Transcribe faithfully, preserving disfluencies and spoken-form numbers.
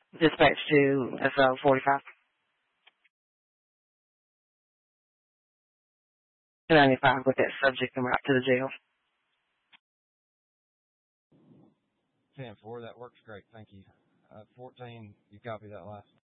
Dispatch to S O forty-five. ninety-five with that subject and route to the jail. ten four, that works great. Thank you. Uh, fourteen, you copy that last?